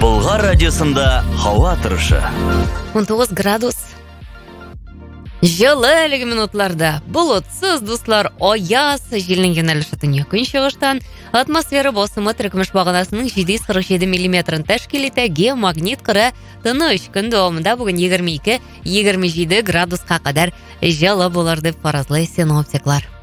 Болгар радиосында һава торышы. 19 градус. Жылы әлеге минутларда болотсыз дуслар, аяз желнең юнәлеше төньяк көнчыгыштан, атмосфера басымы төркемеш баганасының 747 миллиметрын тәшкил итә, геомагнит кыры тыныч көн дәвамында бүген 22-27 градуска кадәр жылы булыр дип фаразлый синоптиклар.